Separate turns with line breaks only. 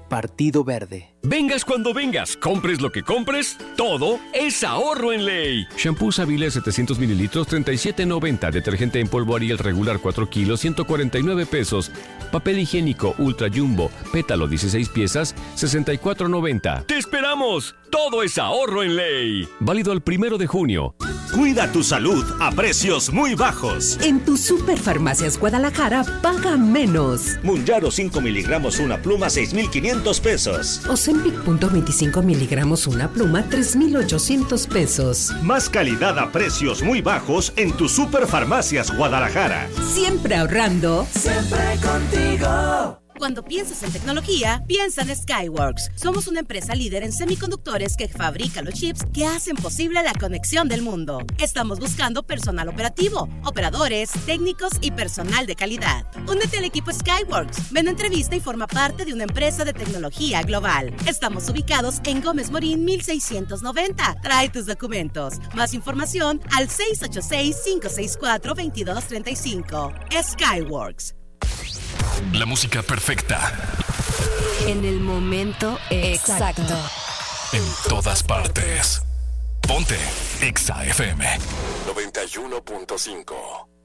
Partido Verde.
Vengas cuando vengas, compres lo que compres, todo es ahorro en Ley. Shampoo Savile 700 mililitros, 37.90. Detergente en polvo Ariel regular 4 kilos, 149 pesos. Papel higiénico Ultra Jumbo, pétalo 16 piezas, 64.90. ¡Te esperamos! Todo es ahorro en Ley. Válido el 1 de junio.
Cuida tu salud a precios muy bajos.
En tu Superfarmacias Guadalajara, paga menos.
Munjaro 5 miligramos una pluma, 6,500 pesos.
Ozempic .25 miligramos una pluma, 3,800 pesos.
Más calidad a precios muy bajos en tu Superfarmacias Guadalajara.
Siempre ahorrando.
Siempre contigo.
Cuando piensas en tecnología, piensa en Skyworks. Somos una empresa líder en semiconductores que fabrica los chips que hacen posible la conexión del mundo. Estamos buscando personal operativo, operadores, técnicos y personal de calidad. Únete al equipo Skyworks. Ven a entrevista y forma parte de una empresa de tecnología global. Estamos ubicados en Gómez Morín 1690. Trae tus documentos. Más información al 686-564-2235. Skyworks.
La música perfecta.
En el momento exacto.
En todas partes. Ponte Exa FM 91.5.